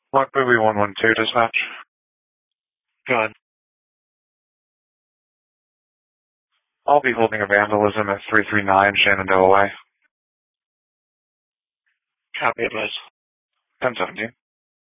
Block Booby 112, dispatch. Go ahead. I'll be holding a vandalism at 339 Shenandoah Way. Copy, advice. 1017.